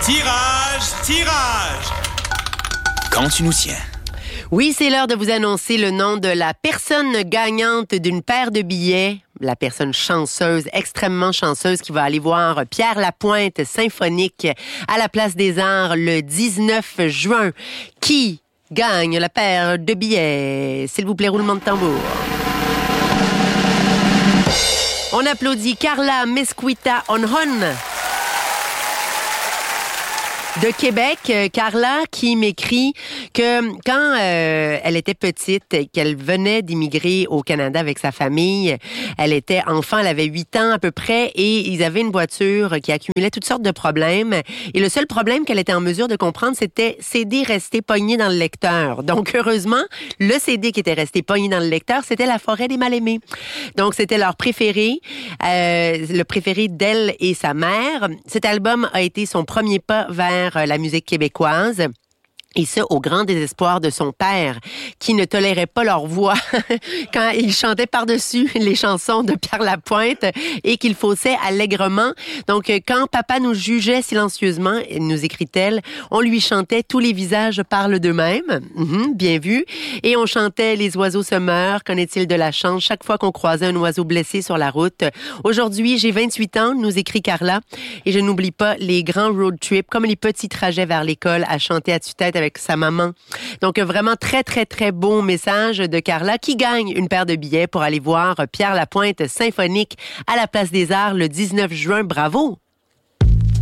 Tirage! Quand tu nous tiens. Oui, c'est l'heure de vous annoncer le nom de la personne gagnante d'une paire de billets. La personne chanceuse, extrêmement chanceuse, qui va aller voir Pierre Lapointe symphonique à la Place des Arts le 19 juin. Qui gagne la paire de billets? S'il vous plaît, roulement de tambour. On applaudit Carla Mesquita Onhon de Québec. Carla qui m'écrit que quand elle était petite, qu'elle venait d'immigrer au Canada avec sa famille, elle était enfant, elle avait 8 ans à peu près, et ils avaient une voiture qui accumulait toutes sortes de problèmes. Et le seul problème qu'elle était en mesure de comprendre, c'était CD resté pogné dans le lecteur. Donc, heureusement, le CD qui était resté pogné dans le lecteur, c'était La Forêt des Mal-Aimés. Donc, c'était leur préféré, le préféré d'elle et sa mère. Cet album a été son premier pas vers la musique québécoise. Et ça, au grand désespoir de son père, qui ne tolérait pas leur voix quand ils chantaient par-dessus les chansons de Pierre Lapointe et qu'il faussait allègrement. Donc, quand papa nous jugeait silencieusement, nous écrit-elle, on lui chantait « Tous les visages parlent d'eux-mêmes ». Bien vu. Et on chantait « Les oiseaux se meurent, qu'en est-il de la chance » chaque fois qu'on croisait un oiseau blessé sur la route. Aujourd'hui, j'ai 28 ans, nous écrit Carla, et je n'oublie pas les grands road trips, comme les petits trajets vers l'école à chanter à tue-tête avec sa maman. Donc, vraiment très, très, très beau message de Carla qui gagne une paire de billets pour aller voir Pierre Lapointe symphonique à la Place des Arts le 19 juin. Bravo!